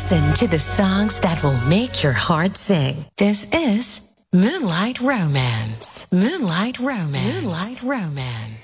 Listen to the songs that will make your heart sing. This is Moonlight Romance. Moonlight Romance. Moonlight Romance.